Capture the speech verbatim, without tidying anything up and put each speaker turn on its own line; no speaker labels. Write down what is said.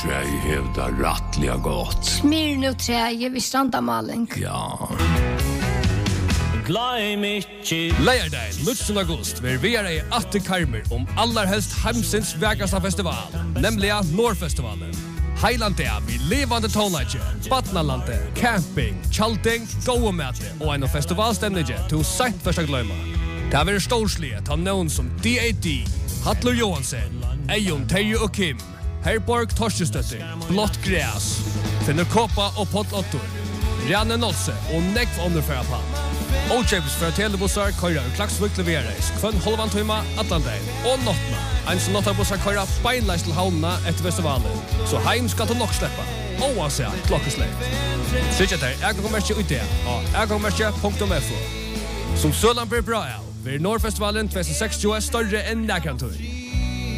träj hävda rattliga gott.
Smir nu träj vid strandamaling.
Ja.
Leierdagen, nittonde august, vil vi er i atte karmer om allerhelst heimsins vekasta festival, nemlig Norrfestivalen. Heilandet vi levande tonlager, Batnalandet, camping, chalting, gåomæte og en festivalstemning til sent første gløyma. Det er vært storslige til noen som D A D, Hattler Johansen, Eion, Terje og Kim, Herborg Torstestøtter, Blått Græs, Finner Kåpa og Pott Ottor, Rjanne Nolse og Nekv Underfæra Ochebs fra telebussar køyrer Klaksvik leveres kvann halvan tøyma Atlantein og nottna. En som nottabussar køyrer beinleis til havna etter festivalen, så heim skal du nok sleppa, oavsett klokkesleip. Sykja der egakommerkje ut det av egakommerkje punktum f o. Som sølan blir bra av, vil Norrfestivalen tjuehundrasextio større enn nekrantur.